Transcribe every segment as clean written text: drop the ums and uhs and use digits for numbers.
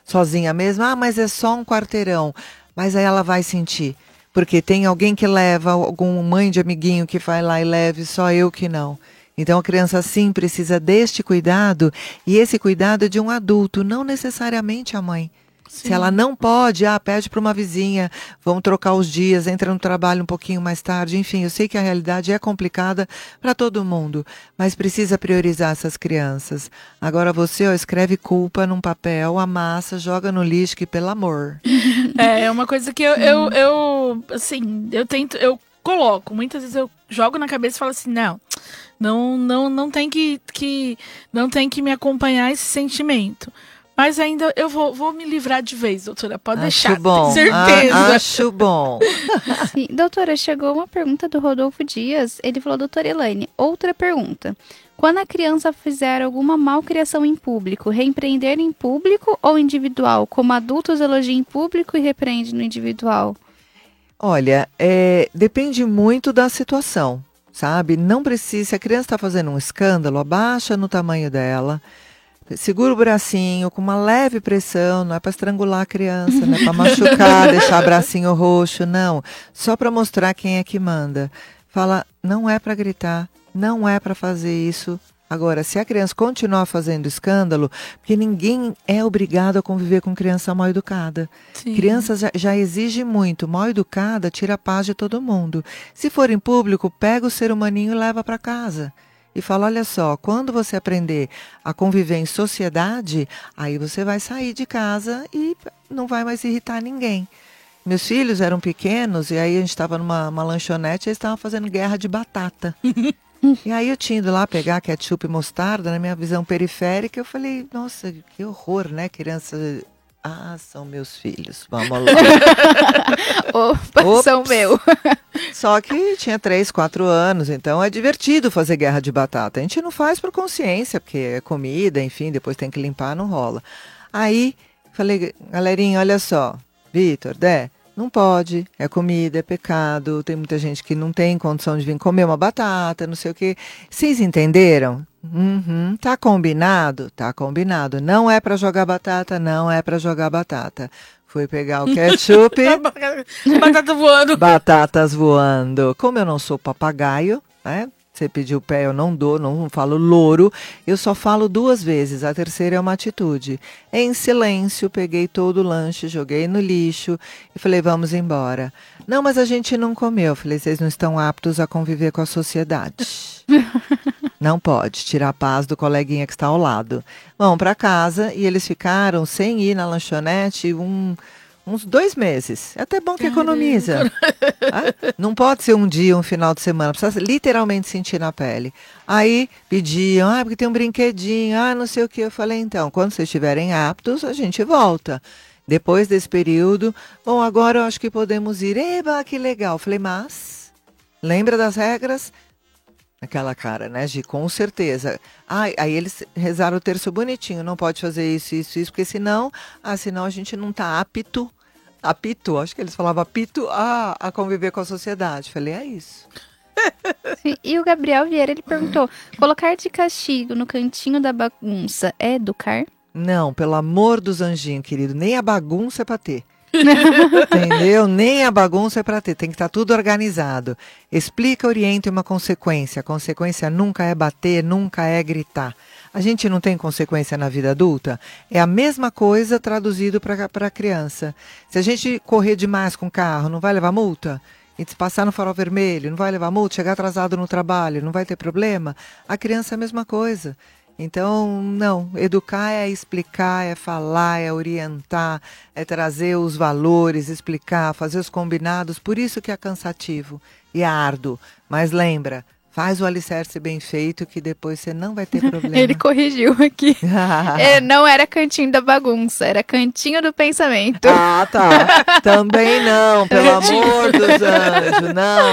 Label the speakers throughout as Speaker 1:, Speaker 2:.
Speaker 1: sozinha mesmo. Ah, mas é só um quarteirão. Mas aí ela vai sentir. Porque tem alguém que leva, alguma mãe de amiguinho que vai lá e leve, só eu que não. Então a criança sim precisa deste cuidado, e esse cuidado é de um adulto, não necessariamente a mãe. Se ela
Speaker 2: Sim.
Speaker 1: não pode, pede para uma vizinha, vamos trocar os dias, entra no trabalho um pouquinho mais tarde. Enfim, eu sei que a realidade é complicada para todo mundo, mas precisa priorizar essas crianças. Agora você, escreve culpa num papel, amassa, joga no lixo, que pelo amor.
Speaker 2: É uma coisa que assim, eu coloco, muitas vezes eu jogo na cabeça e falo assim, não tem não tem que me acompanhar esse sentimento. Mas ainda eu vou me livrar de vez, doutora, pode deixar,
Speaker 1: Acho bom.
Speaker 2: tenho certeza.
Speaker 1: Acho bom.
Speaker 3: Sim. Doutora, chegou uma pergunta do Rodolfo Dias. Ele falou, doutora Elaine, outra pergunta. Quando a criança fizer alguma malcriação em público, repreender em público ou individual? Como adultos elogiem em público e repreendem no individual?
Speaker 1: Olha, depende muito da situação, sabe? Não precisa, se a criança está fazendo um escândalo, abaixa no tamanho dela, segura o bracinho com uma leve pressão, não é para estrangular a criança, não é para machucar, deixar o bracinho roxo, não. Só para mostrar quem é que manda. Fala, não é para gritar, não é para fazer isso. Agora, se a criança continuar fazendo escândalo, porque ninguém é obrigado a conviver com criança mal educada.
Speaker 2: Sim.
Speaker 1: Criança já exige muito, mal educada tira a paz de todo mundo. Se for em público, pega o ser humaninho e leva para casa. E fala, olha só, quando você aprender a conviver em sociedade, aí você vai sair de casa e não vai mais irritar ninguém. Meus filhos eram pequenos e aí a gente estava numa lanchonete e eles estavam fazendo guerra de batata. E aí eu tinha ido lá pegar ketchup e mostarda, na minha visão periférica, eu falei, nossa, que horror, né, criança... são meus filhos, vamos lá.
Speaker 3: Opa, são meu.
Speaker 1: Só que tinha 3, 4 anos, então é divertido fazer guerra de batata. A gente não faz por consciência, porque é comida, enfim, depois tem que limpar, não rola. Aí, falei, galerinha, olha só, Vitor, Dé, não pode, é comida, é pecado, tem muita gente que não tem condição de vir comer uma batata, não sei o quê. Vocês entenderam? Tá combinado? Tá combinado. Não é para jogar batata, não é para jogar batata. Fui pegar o ketchup.
Speaker 2: Batata voando.
Speaker 1: Batatas voando. Como eu não sou papagaio, né? Você pediu pé, eu não dou, não falo louro. Eu só falo 2 vezes, a terceira é uma atitude. Em silêncio, peguei todo o lanche, joguei no lixo e falei, vamos embora. Não, mas a gente não comeu. Falei, vocês não estão aptos a conviver com a sociedade. Não pode tirar a paz do coleguinha que está ao lado. Vão para casa e eles ficaram sem ir na lanchonete uns 2 meses. É até bom que economiza. Não pode ser um dia, um final de semana. Precisa literalmente sentir na pele. Aí pediam, porque tem um brinquedinho, não sei o que. Eu falei, então, quando vocês estiverem aptos, a gente volta. Depois desse período, bom, agora eu acho que podemos ir. Eba, que legal. Eu falei, mas, lembra das regras? Aquela cara, né, Gi? Com certeza. Aí eles rezaram o terço bonitinho. Não pode fazer isso, porque senão a gente não está apto, acho que eles falavam apto a conviver com a sociedade. Falei, é isso.
Speaker 3: Sim, e o Gabriel Vieira, ele perguntou, colocar de castigo no cantinho da bagunça é educar?
Speaker 1: Não, pelo amor dos anjinhos, querido. Nem a bagunça é para ter. Entendeu? Nem a bagunça é para ter, tem que estar tudo organizado. Explica, orienta uma consequência. A consequência nunca é bater, nunca é gritar. A gente não tem consequência na vida adulta? É a mesma coisa traduzido para a criança. Se a gente correr demais com o carro, não vai levar multa? E se passar no farol vermelho, não vai levar multa? Chegar atrasado no trabalho, não vai ter problema? A criança é a mesma coisa. Então, não, educar é explicar, é falar, é orientar, é trazer os valores, explicar, fazer os combinados, por isso que é cansativo e é árduo. Mas lembra, faz o alicerce bem feito que depois você não vai ter problema.
Speaker 3: Ele corrigiu aqui. Não era cantinho da bagunça, era cantinho do pensamento.
Speaker 1: Tá. Também não, pelo amor dos anjos.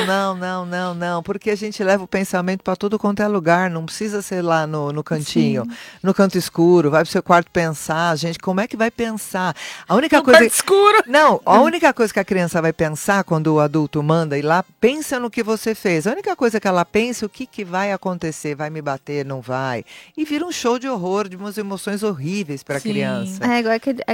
Speaker 1: Não. Porque a gente leva o pensamento para todo quanto é lugar. Não precisa ser lá no cantinho,
Speaker 3: Sim.
Speaker 1: no canto escuro. Vai pro seu quarto pensar. Gente, como é que vai pensar? A única
Speaker 2: No
Speaker 1: coisa.
Speaker 2: quarto escuro.
Speaker 1: Não, a única coisa que a criança vai pensar quando o adulto manda ir lá, pensa no que você fez. A única coisa que ela pensa, o que vai acontecer? Vai me bater? Não vai? E vira um show de horror, de umas emoções horríveis para a
Speaker 2: Sim.
Speaker 1: criança.
Speaker 3: É igual